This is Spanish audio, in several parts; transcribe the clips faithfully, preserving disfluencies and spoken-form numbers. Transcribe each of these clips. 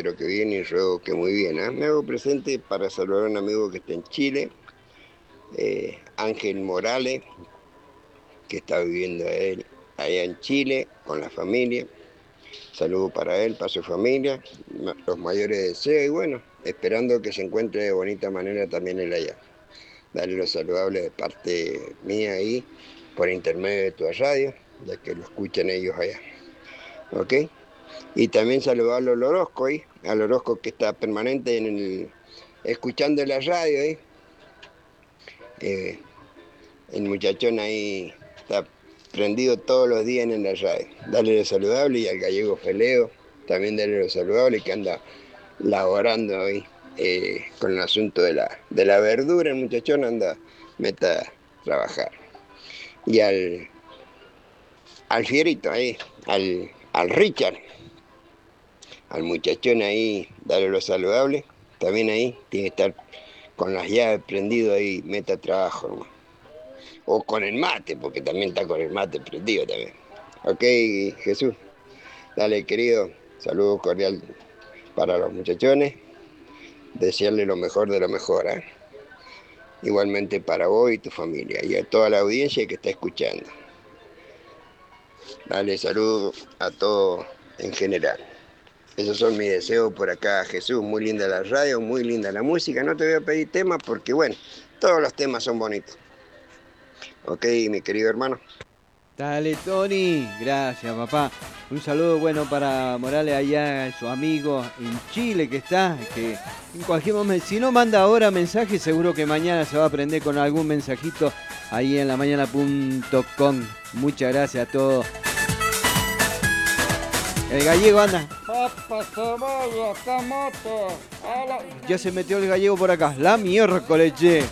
espero que bien y ruego que muy bien. ¿eh? Me hago presente para saludar a un amigo que está en Chile, eh, Ángel Morales, que está viviendo él allá en Chile con la familia. Saludo para él, para su familia, los mayores deseos y bueno, esperando que se encuentre de bonita manera también él allá. Darle los saludables de parte mía ahí, por intermedio de tu radio, ya que lo escuchan ellos allá. ¿Ok? Y también saludarlo al Orozco ahí, al Orozco que está permanente en el, escuchando la radio ahí. Eh, el muchachón ahí está prendido todos los días en la radio. Dale lo saludable y al gallego Feleo, también dale lo saludable que anda laborando ahí eh, con el asunto de la, de la verdura. El muchachón anda, meta a trabajar. Y al, al Fierito ahí, al, al Richard, al muchachón ahí, dale lo saludable. También ahí tiene que estar con las llaves prendido ahí, meta trabajo, hermano. O con el mate, porque también está con el mate prendido también. Ok, Jesús. Dale, querido. Saludos cordial para los muchachones. Desearle lo mejor de lo mejor, ¿eh? Igualmente para vos y tu familia y a toda la audiencia que está escuchando. Dale, saludos a todos en general. Esos son mis deseos por acá, Jesús. Muy linda la radio, muy linda la música. No te voy a pedir temas porque, bueno, todos los temas son bonitos. Ok, mi querido hermano. Dale, Tony. Gracias, papá. Un saludo bueno para Morales allá, su amigo en Chile que está, que en cualquier momento, si no manda ahora mensaje, seguro que mañana se va a prender con algún mensajito ahí en la mañana punto com. Muchas gracias a todos. El gallego anda. Ya se metió el gallego por acá. La miércoles, che.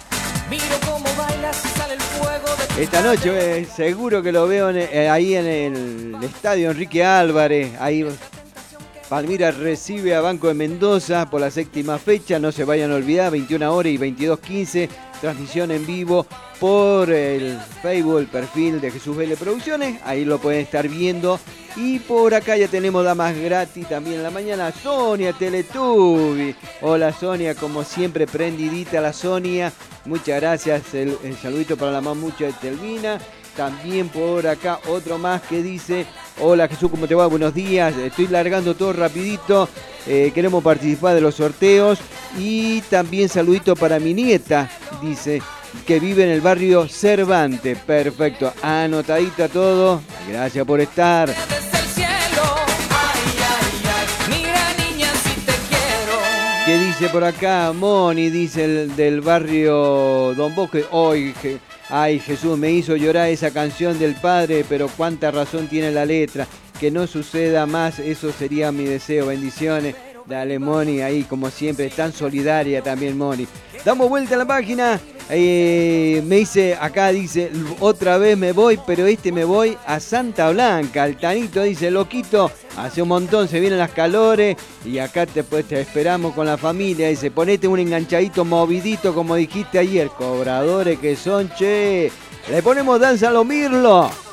Esta noche eh, seguro que lo veo en, eh, ahí en el estadio Enrique Álvarez. Ahí Palmira recibe a Banco de Mendoza por la séptima fecha. No se vayan a olvidar, veintiuna horas y veintidós quince. Transmisión en vivo por el Facebook, el perfil de Jesús Vélez Producciones. Ahí lo pueden estar viendo. Y por acá ya tenemos damas gratis también en la mañana. Sonia Teletubi. Hola Sonia, como siempre prendidita la Sonia. Muchas gracias. El, el saludito para la mamucha de Telvina. También por acá otro más que dice: hola Jesús, ¿cómo te va? Buenos días. Estoy largando todo rapidito. Eh, queremos participar de los sorteos. Y también saludito para mi nieta, dice, que vive en el barrio Cervantes. Perfecto, anotadita todo. Gracias por estar. ¿Qué dice por acá? Moni, dice el del barrio Don Bosque. Hoy, ay, Jesús, me hizo llorar esa canción del padre, pero cuánta razón tiene la letra. Que no suceda más, eso sería mi deseo. Bendiciones. Dale, Moni, ahí como siempre, tan solidaria también, Moni. Damos vuelta a la página. Eh, me dice, acá dice, otra vez me voy, pero este me voy a Santa Blanca. Altanito dice, loquito, hace un montón, se vienen las calores y acá te, pues, te esperamos con la familia. Dice, ponete un enganchadito movidito como dijiste ayer. Cobradores que son, che. Le ponemos danza a lo Mirlo.